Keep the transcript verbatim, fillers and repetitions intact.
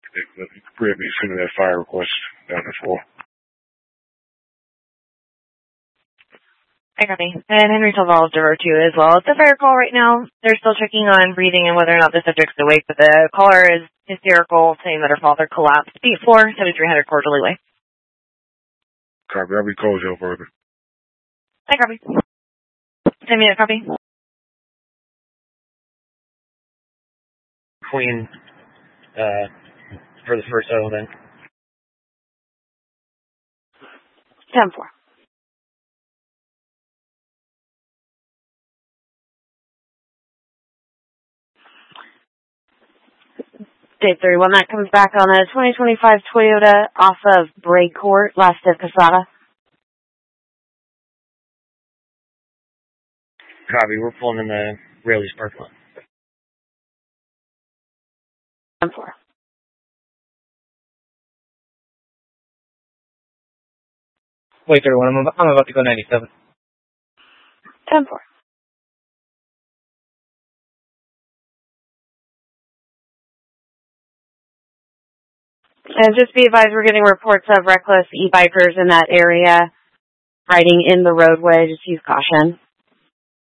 You can pretty be sending that fire request down there for. I copy. And Henry Toval is divert two as well. It's a fire call right now. They're still checking on breathing and whether or not the subject's awake, but the caller is hysterical, saying that her father collapsed. Beat four, seventy-three hundred Cordially Way. Copy. I'll be closed out further. I copy. Send me a copy. Queen, uh, for the first element. ten four. State thirty-one, that comes back on a twenty twenty-five Toyota off of Bray Court, last of Casada. Copy, we're pulling in the Rayleigh's parking lot. ten four. Wait, thirty-one, I'm, I'm about to go ninety-seven. ten four. And just be advised, we're getting reports of reckless e-bikers in that area riding in the roadway. Just use caution.